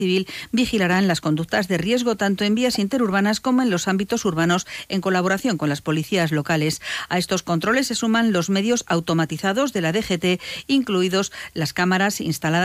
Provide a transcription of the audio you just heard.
Civil vigilarán las conductas de riesgo tanto en vías interurbanas como en los ámbitos urbanos en colaboración con las policías locales. A estos controles se suman los medios automatizados de la DGT, incluidos las cámaras instaladas